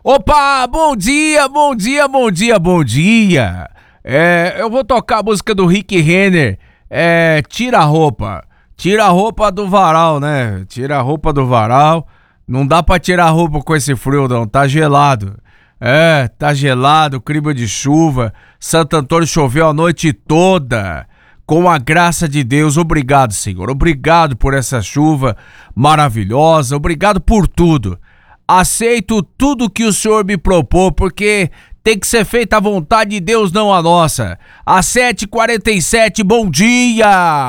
Opa, bom dia, bom dia, bom dia, bom dia. Eu vou tocar a música do Rick Renner. Tira a roupa. Tira a roupa do varal, né? Tira a roupa do varal. Não dá pra tirar a roupa com esse frio, não. Tá gelado. Tá gelado, clima de chuva. Santo Antônio choveu a noite toda. Com a graça de Deus, obrigado, Senhor. Obrigado por essa chuva maravilhosa. Obrigado por tudo. Aceito tudo que o Senhor me propôs, porque tem que ser feita a vontade de Deus, não a nossa. Às 7h47, bom dia!